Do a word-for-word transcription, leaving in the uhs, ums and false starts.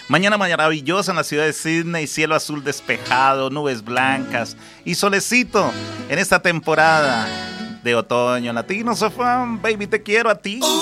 Mañana maravillosa en la ciudad de Sydney, cielo azul despejado, nubes blancas y solecito en esta temporada de otoño latino. Sofán, baby, te quiero a ti.